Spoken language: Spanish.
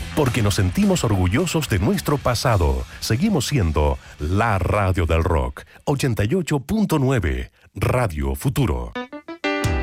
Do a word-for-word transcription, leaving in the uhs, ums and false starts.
Porque nos sentimos orgullosos de nuestro pasado. Seguimos siendo la radio del rock. ochenta y ocho punto nueve, Radio Futuro.